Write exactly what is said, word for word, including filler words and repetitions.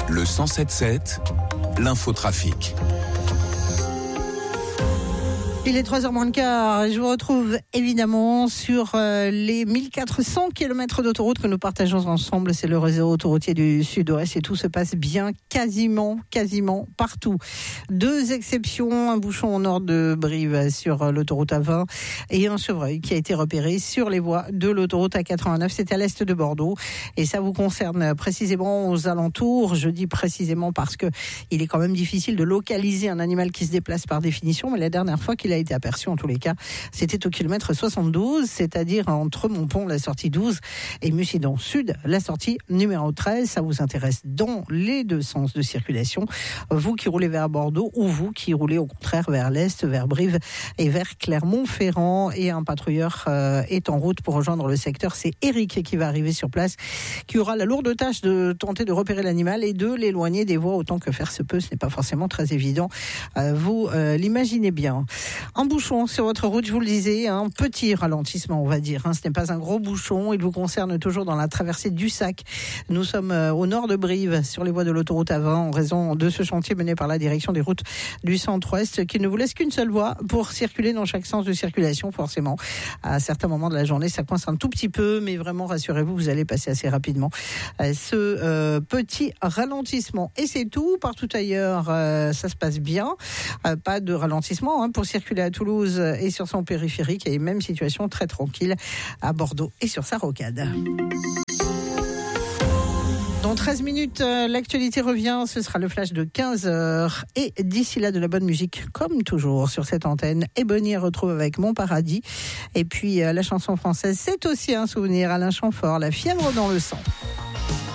Le cent sept sept, l'infotrafic. Il est trois heures moins le quart. Je vous retrouve évidemment sur euh, les mille quatre cents kilomètres d'autoroute que nous partageons ensemble. C'est le réseau autoroutier du Sud-Ouest et tout se passe bien quasiment, quasiment partout. Deux exceptions, un bouchon au nord de Brive sur euh, l'autoroute A vingt et un chevreuil qui a été repéré sur les voies de l'autoroute A quatre-vingt-neuf. C'est à l'est de Bordeaux et ça vous concerne précisément aux alentours. Je dis précisément parce que il est quand même difficile de localiser un animal qui se déplace par définition, mais la dernière fois qu'il a été aperçu, en tous les cas, c'était au kilomètre soixante-douze, c'est-à-dire entre Montpont, la sortie douze, et Mucident Sud, la sortie numéro treize. Ça vous intéresse dans les deux sens de circulation, vous qui roulez vers Bordeaux ou vous qui roulez au contraire vers l'est, vers Brive et vers Clermont-Ferrand. Et un patrouilleur euh, est en route pour rejoindre le secteur. C'est Eric qui va arriver sur place, qui aura la lourde tâche de tenter de repérer l'animal et de l'éloigner des voies autant que faire se peut. Ce n'est pas forcément très évident. Euh, vous euh, l'imaginez bien. Un bouchon sur votre route, je vous le disais, un petit ralentissement, on va dire. Hein. Ce n'est pas un gros bouchon. Il vous concerne toujours dans la traversée du Sac. Nous sommes euh, au nord de Brive, sur les voies de l'autoroute A vingt, en raison de ce chantier mené par la direction des routes du centre-ouest, qui ne vous laisse qu'une seule voie pour circuler dans chaque sens de circulation, forcément. À certains moments de la journée, ça coince un tout petit peu, mais vraiment, rassurez-vous, vous allez passer assez rapidement euh, ce euh, petit ralentissement. Et c'est tout. Partout ailleurs, euh, ça se passe bien. Euh, pas de ralentissement hein, pour circuler à Toulouse et sur son périphérique, et même situation très tranquille à Bordeaux et sur sa rocade. Dans treize minutes, l'actualité revient, ce sera le flash de quinze heures et d'ici là de la bonne musique comme toujours sur cette antenne. Et Bonnie retrouve avec Mon Paradis et puis la chanson française, c'est aussi un souvenir, Alain Chamfort, La fièvre dans le sang.